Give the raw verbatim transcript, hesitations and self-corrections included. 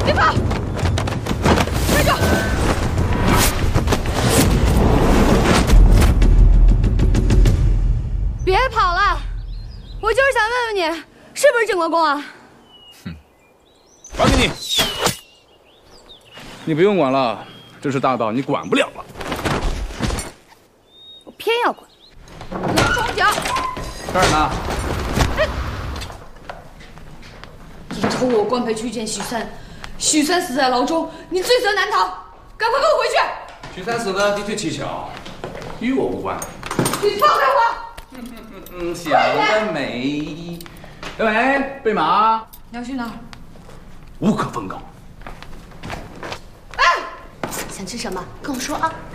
别跑！站住！别跑了！我就是想问问你，是不是郑国公啊？ 哼，还给你。你不用管了，这是大道，你管不了了。 我偏要管！你要装脚！ 这儿呢。 你偷我官牌去见许三，许三死在牢中，你罪责难逃，赶快跟我回去！ 许三死的的确蹊跷，与我无关。 你放开我！ 嗯嗯嗯，想得美。喂，贝马， 你要去哪儿？ 无可奉告。 哎， 想吃什么？跟我说啊。